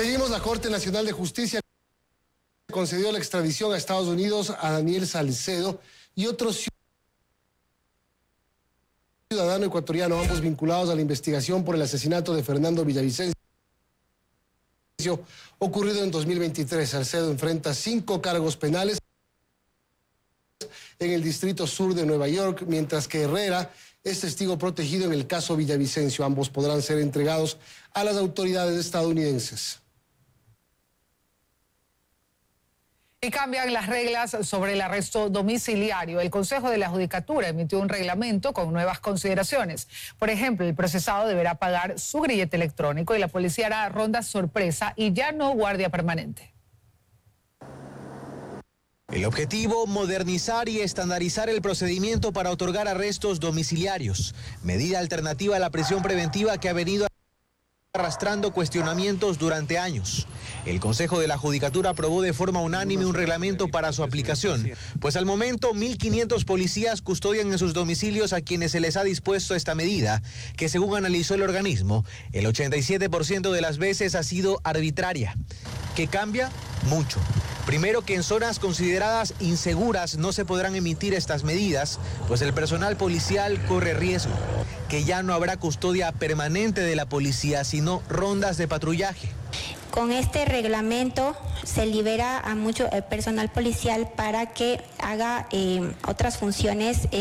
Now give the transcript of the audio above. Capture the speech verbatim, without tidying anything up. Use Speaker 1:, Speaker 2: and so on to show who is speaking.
Speaker 1: Seguimos. La Corte Nacional de Justicia concedió la extradición a Estados Unidos a Daniel Salcedo y otros ciudadanos ecuatorianos, ambos vinculados a la investigación por el asesinato de Fernando Villavicencio ocurrido en dos mil veintitrés. Salcedo enfrenta cinco cargos penales en el Distrito Sur de Nueva York, mientras que Herrera es testigo protegido en el caso Villavicencio. Ambos podrán ser entregados a las autoridades estadounidenses.
Speaker 2: Y cambian las reglas sobre el arresto domiciliario. El Consejo de la Judicatura emitió un reglamento con nuevas consideraciones. Por ejemplo, el procesado deberá pagar su grillete electrónico y la policía hará rondas sorpresa y ya no guardia permanente.
Speaker 3: El objetivo, modernizar y estandarizar el procedimiento para otorgar arrestos domiciliarios, medida alternativa a la prisión preventiva que ha venido arrastrando cuestionamientos durante años. El Consejo de la Judicatura aprobó de forma unánime un reglamento para su aplicación, pues al momento mil quinientos policías custodian en sus domicilios a quienes se les ha dispuesto esta medida, que según analizó el organismo, el ochenta y siete por ciento de las veces ha sido arbitraria. ¿Qué cambia? Mucho. Primero, que en zonas consideradas inseguras no se podrán emitir estas medidas, pues el personal policial corre riesgo, que ya no habrá custodia permanente de la policía, sino rondas de patrullaje.
Speaker 4: Con este reglamento se libera a mucho personal policial para que haga eh, otras funciones. Eh,